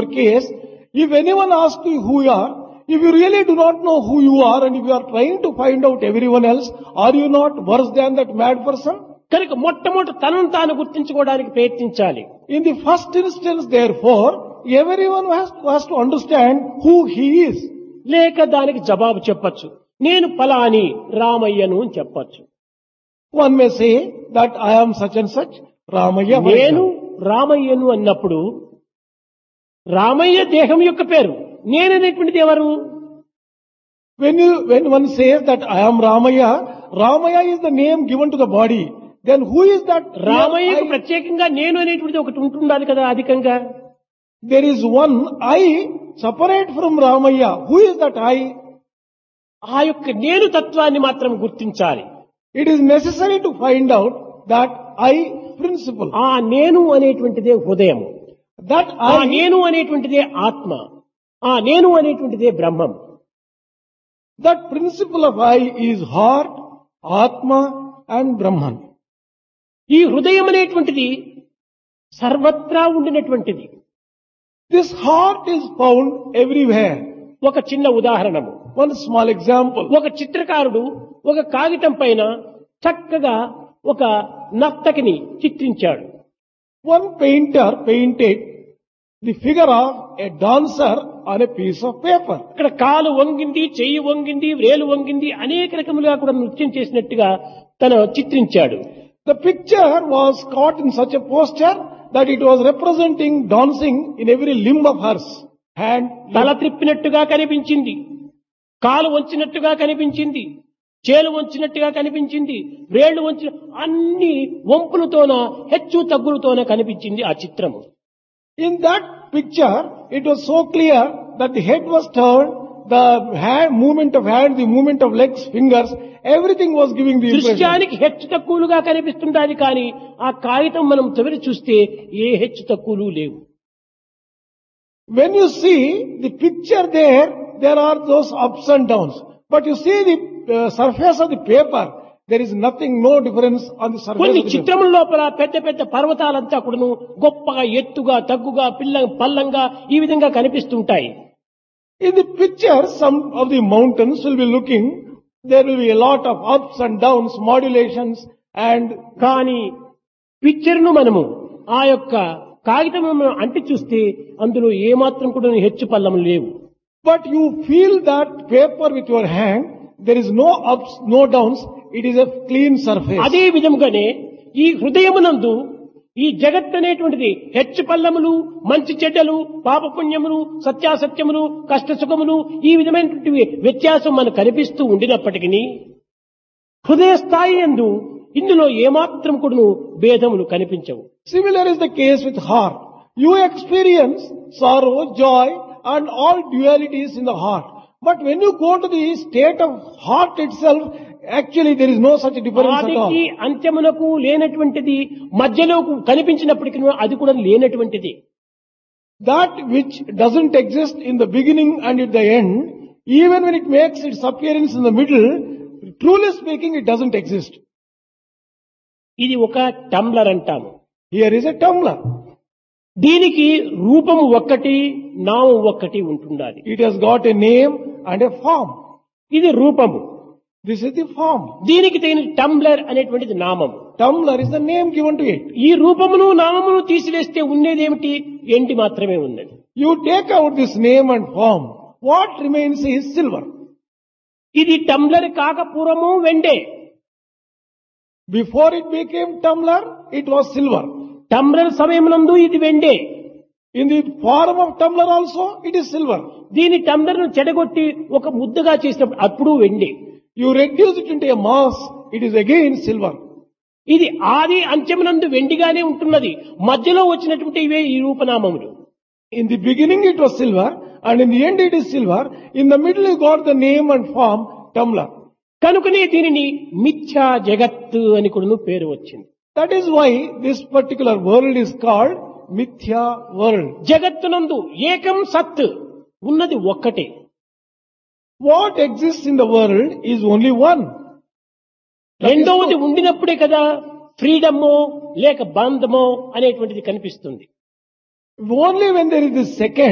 your case, if anyone asks you who you are, if you really do not know who you are and if you are trying to find out everyone else, are you not worse than that mad person? కనుక మొట్టమొదటి తనను తాను గుర్తించుకోవడానికి ప్రయత్నించాలి. In the first instance, therefore, everyone has to understand who he is. లేక దానికి జవాబు చెప్పచ్చు. నేను ఫలాని రామయ్యను అని చెప్పచ్చు. One may say that I am such and such, Ramaya. నేను రామయ్యను అన్నప్పుడు రామయ్య దేహం యొక్క పేరు, నేననేటువంటిది ఎవరు? When one says that I am Ramaya, Ramaya is the name given to the body. Then who is that? రామయ్యకు ప్రత్యేకంగా నేను అనేటువంటిది ఒకటి ఉంటుండాలి కదా అధికంగా. There is one I separate from Ramaya. Who is that I? ఆ యొక్క నేను తత్వాన్ని మాత్రం గుర్తించాలి. It is necessary to find out that I principle. ఆ నేను అనేటువంటిదే హృదయం, That ఆ I, నేను అనేటువంటిదే ఆత్మ, ఆ నేను అనేటువంటిదే బ్రహ్మం. that principle of I is heart, Atma and Brahman. ఈ హృదయం అనేటువంటిది సర్వత్రా ఉండినటువంటిది. This heart is found everywhere. ఒక చిన్న ఉదాహరణము, One small example. ఒక చిత్రకారుడు ఒక కాగితం పైన చక్కగా ఒక నర్తకిని చిత్రించాడు. One painter painted the figure of a dancer on a piece of paper. ఇక్కడ కాలు వంగింది, చెయ్యి వంగింది, వేలు వంగింది, అనేక రకములుగా కూడా నృత్యం చేసినట్టుగా తను చిత్రించాడు. The picture was caught in such a posture that it was representing dancing in every limb of hers. Hand, తల త్రిప్పినట్టుగా కనిపించింది, కాలు వంచినట్టుగా కనిపించింది, చేలు వంచినట్టుగా కనిపించింది, వేళ్లు వంచిన అన్ని వంపులతోన హెచ్చు తగ్గులతోన కనిపించింది ఆ చిత్రము. In that picture, it was so clear that the head was turned, the hand, movement of hand, the movement of legs, fingers, everything was giving the impression. దృశ్యానికి హెచ్చు తక్కువలుగా కనిపిస్తుండాలి కానీ ఆ కాగితం మనం చివరి చూస్తే ఏ హెచ్చు తక్కువలు లేవు. When you see the picture there are those ups and downs. But you see the surface of the paper, there is nothing, no difference on the surface కొన్ని of the paper. చిత్రముల లోపల పెద్ద పెద్ద పర్వతాలంతా కూడాను గొప్పగా ఎత్తుగా తగ్గుగా పల్లంగా ఈ విధంగా కనిపిస్తుంటాయి. In the picture, some of the mountains will be looking, there will be a lot of ups and downs, modulations, and కానీ పిక్చర్ను మనము ఆ యొక్క కాగితం అంటి చూస్తే అందులో ఏమాత్రం కూడా హెచ్చు పల్లములు లేవు. but you feel that paper with your hand, there is no ups, no downs, it is a clean surface. అదే విధముగానే ఈ హృదయమునందు ఈ జగత్ అనేటువంటిది హెచ్చు పల్లములు, మంచి చెడ్డలు, పాపపుణ్యములు, సత్యాసత్యములు, కష్ట సుఖములు, ఈ విధమైనటువంటి వ్యత్యాసం మనకు కనిపిస్తూ ఉండినప్పటికీ హృదయ స్థాయి యందు ఇందులో ఏమాత్రం కూడాను భేదములు కనిపించవు. Similar is the case with heart. You experience sorrow, joy, and all dualities in the heart. But when you go to the state of heart itself, actually there is no such difference at all. ఆదికి అంత్యమునకు లేనటువంటిది మధ్యలో కనిపించినప్పటికీ అది కూడా లేనటువంటిది. That which doesn't exist in the beginning and at the end, even when it makes its appearance in the middle, truly speaking, it doesn't exist. ఇది ఒక tumbler అంటాము. Here is a tumbler. దీనికి రూపము ఒక్కటి, నామం ఒక్కటి ఉంటుండాలి. It has got a name and a form. ఇది రూపము. This is the form. దీనికి తగిన టంబ్లర్ అనేటువంటిది నామం. Tumbler is the name given to it. ఈ రూపమును నామమును తీసివేస్తే ఉండేదేమిటి? ఎండి మాత్రమే ఉన్నది. You take out this name and form. What remains is silver. ఇది టంబ్లర్ కాక పూర్వము వెండే. Before it became tumbler, it was silver. Tumbler సమయమునందు ఇది వెండే. In the form of tumbler also, it is silver. దీని టంబ్లర్ను చెడగొట్టి ఒక ముద్దగా చేసినప్పుడు అప్పుడు వెండే. You reduce it into a mass, it is again silver. ఇది ఆది అంత్యమునందు వెండిగానే ఉంటున్నది. మధ్యలో వచ్చినటువంటి ఇవే ఈ రూపనామములు. In the beginning it was silver, and in the end it is silver. In the middle you got the name and form, tumbler. కనుకనే దీనిని మిథ్యా జగత్తు అని కూడా పేరు వచ్చింది. That is why this particular world is called Mithya world. జగత్తునందు ఏకం సత్ ఉన్నది ఒక్కటే. What exists in the world is only one. రెండవది ఉండినప్పుడే కదా ఫ్రీడమో లేక బంధమో అనేటువంటిది కనిపిస్తుంది. Only when there is the second,